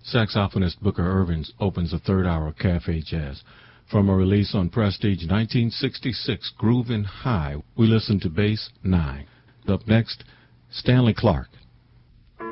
Saxophonist Booker Irving opens the third hour of Cafe Jazz. From a release on Prestige 1966, Groovin' High, we listen to Bass 9. Up next, Stanley Clarke.